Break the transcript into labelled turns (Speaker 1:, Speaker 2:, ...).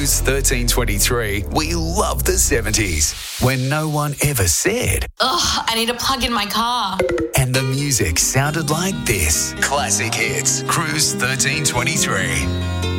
Speaker 1: Cruise 1323, we love the 70s, when no one ever said,
Speaker 2: Ugh, I need a plug in my car.
Speaker 1: and the music sounded like this. Classic Hits, Cruise 1323.